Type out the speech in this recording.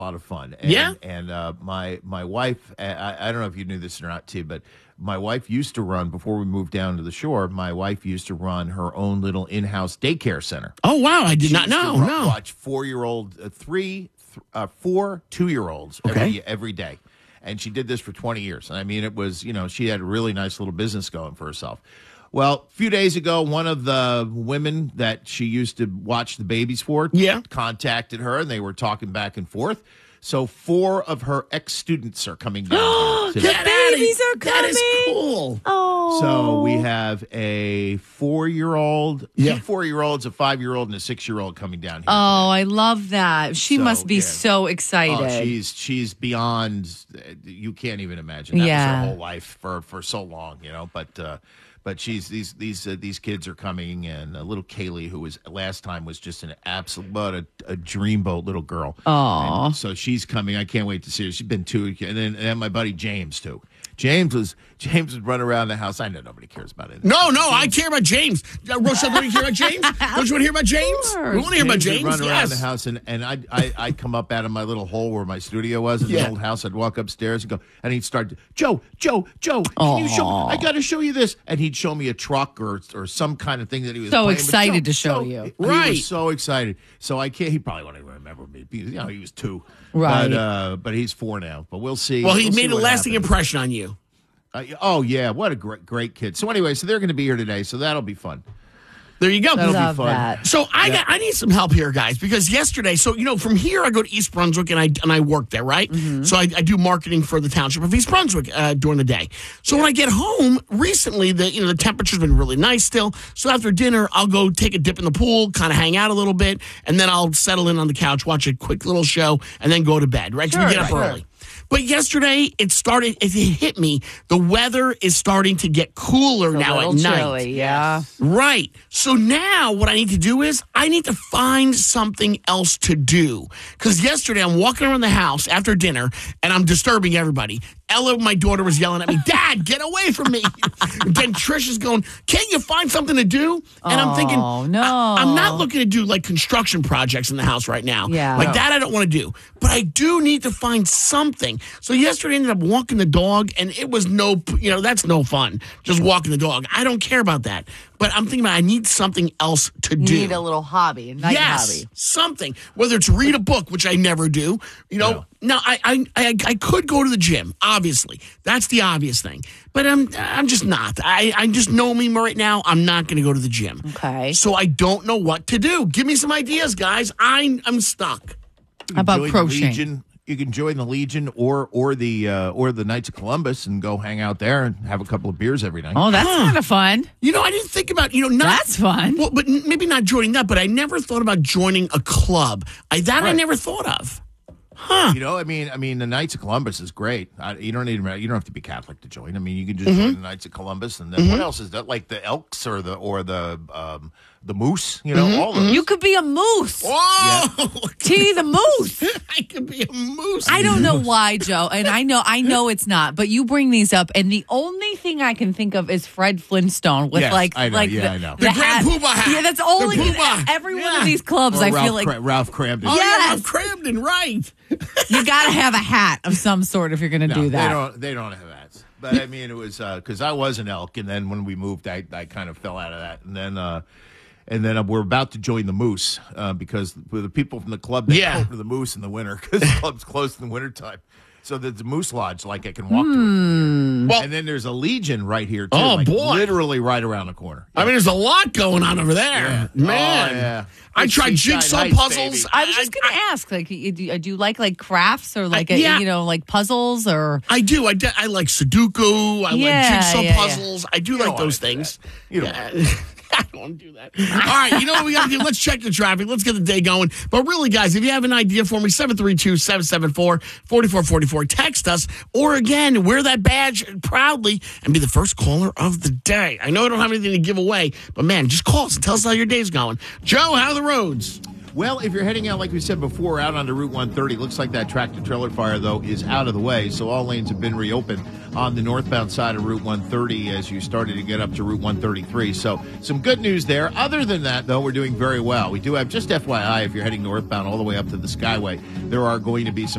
lot of fun. And my wife, I don't know if you knew this or not, too, but my wife used to run, before we moved down to the shore, my wife used to run her own little in-house daycare center. Oh, wow. I did not know. No. Watch 4-year-old, 4 2-year-olds every day. And she did this for 20 years. And I mean, it was, she had a really nice little business going for herself. Well, a few days ago, one of the women that she used to watch the babies for contacted her, and they were talking back and forth. So 4 of her ex-students are coming down today. The babies are coming. That is cool. Oh. So we have a 4-year-old, 2 4-year-olds, a 5-year-old, and a 6-year-old coming down here. Oh, I love that. She must be so excited. Oh, she's beyond. You can't even imagine. That was her whole life for so long, But she's these kids are coming, and little Kaylee, who was last time was just an absolute a dreamboat little girl. Oh, so she's coming. I can't wait to see her. She's been 2, and then my buddy James too. James was running around the house. I know nobody cares about it. No, I care about James. Rochelle, don't you care about James? Don't you want to hear about James? We want to hear about James. Run around the house, and I'd come up out of my little hole where my studio was in the old house. I'd walk upstairs and go, and he'd start, Joe, can you show? I got to show you this, and he'd show me a truck or some kind of thing that he was so playing. Excited to show you. Right, he was so excited. So I can't. He probably won't even remember me. He was 2, right? But he's 4 now. But we'll see. Well, he made a lasting impression on you. What a great kid. So anyway, they're going to be here today, so that'll be fun. There you go. That'll be fun. That. So I need some help here, guys, because yesterday, from here I go to East Brunswick and I work there, right? Mm-hmm. So I do marketing for the township of East Brunswick during the day. So when I get home recently, the temperature's been really nice still. So after dinner, I'll go take a dip in the pool, kind of hang out a little bit, and then I'll settle in on the couch, watch a quick little show, and then go to bed. Right? So we get up early. But yesterday, it hit me. The weather is starting to get cooler now at night. Chilly, yeah. Right. So now what I need to do is I need to find something else to do. Because yesterday I'm walking around the house after dinner and I'm disturbing everybody. Ella, my daughter, was yelling at me, "Dad, get away from me." Then Trish is going, "Can't you find something to do?" And I'm thinking, no. I'm not looking to do like construction projects in the house right now. Yeah. Like that I don't want to do. But I do need to find something. So yesterday I ended up walking the dog, and it was that's no fun. Just walking the dog. I don't care about that. But I'm thinking I need something else to do. You need a little hobby, a night hobby. Something. Whether it's read a book, which I never do. Now I could go to the gym. Obviously, that's the obvious thing. But I'm just not. I just know me right now. I'm not going to go to the gym. Okay. So I don't know what to do. Give me some ideas, guys. I'm stuck. How about crocheting? You can join the Legion or the Knights of Columbus and go hang out there and have a couple of beers every night. Oh, that's kind of fun. I didn't think about, that's fun. Well, but maybe not joining that, but I never thought about joining a club. I never thought of. Huh. I mean, the Knights of Columbus is great. You don't have to be Catholic to join. I mean, you can just join the Knights of Columbus, and then what else is that? Like the Elks or the Moose? All of those. You could be a moose. Whoa! Yeah. T the moose. I could be a moose. I don't know why, Joe, and I know it's not, but you bring these up, and the only thing I can think of is Fred Flintstone with I know. The Grand Poobah hat. Yeah, that's only every one of these clubs. Or I feel like Ralph Cramden. Oh, yes. Ralph Cramden, right? You got to have a hat of some sort if you're going to do that. They don't have hats. But I mean, it was because I was an Elk, and then when we moved, I kind of fell out of that, and then we're about to join the Moose because the people from the club they go to the Moose in the winter because the club's closed in the wintertime. So there's a Moose Lodge, I can walk to it. Well, and then there's a Legion right here, too. Oh, boy. Literally right around the corner. Yeah. I mean, there's a lot going on over there. Yeah. Man. Oh, yeah. I tried jigsaw puzzles. Baby. I was just going to ask, do you like crafts or like puzzles or? I do. I like Sudoku. I like jigsaw puzzles. I do like those things. I don't want to do that. All right, you know what we got to do? Let's check the traffic. Let's get the day going. But really, guys, if you have an idea for me, 732-774-4444. Text us. Or, again, wear that badge proudly and be the first caller of the day. I know I don't have anything to give away, but, man, just call us and tell us how your day's going. Joe, how are the roads? Well, if you're heading out, like we said before, out onto Route 130, looks like that tractor-trailer fire, though, is out of the way. So all lanes have been reopened on the northbound side of Route 130 as you started to get up to Route 133. So some good news there. Other than that, though, we're doing very well. We do have, just FYI, if you're heading northbound all the way up to the Skyway, there are going to be some